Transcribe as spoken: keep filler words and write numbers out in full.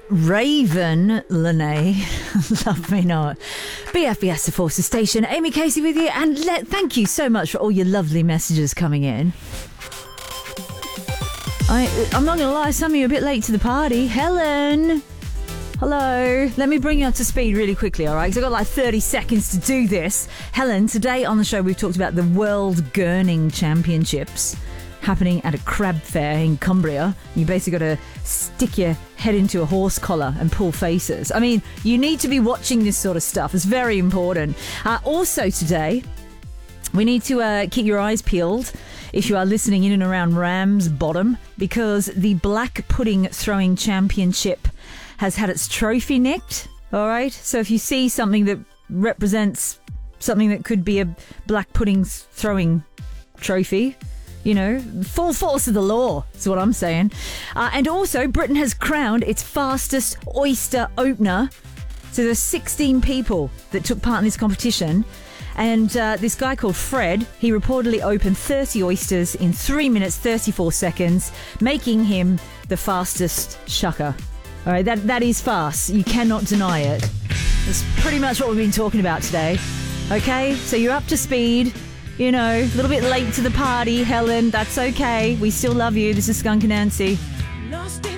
Raven Lene, love me not. B F B S, the Forces Station. Amy Casey with you, and let, thank you so much for all your lovely messages coming in. I, I'm not going to lie, some of you are a bit late to the party. Helen, hello. Let me bring you up to speed really quickly, all right? Because I've got like thirty seconds to do this. Helen, today on the show we've talked about the World Gurning Championships happening at a crab fair in Cumbria. You basically got to stick your head into a horse collar and pull faces. I mean, you need to be watching this sort of stuff. It's very important. Uh, also today, we need to uh, keep your eyes peeled if you are listening in and around Ramsbottom, because the Black Pudding Throwing Championship has had its trophy nicked. All right? So if you see something that represents something that could be a black pudding throwing trophy, you know, full force of the law is what I'm saying. Uh, and also, Britain has crowned its fastest oyster opener. So there's sixteen people that took part in this competition. And uh, this guy called Fred, he reportedly opened thirty oysters in three minutes, thirty-four seconds, making him the fastest shucker. All right, that, that is fast. You cannot deny it. That's pretty much what we've been talking about today. Okay, so you're up to speed. You know, a little bit late to the party, Helen. That's okay. We still love you. This is Skunk Anansie.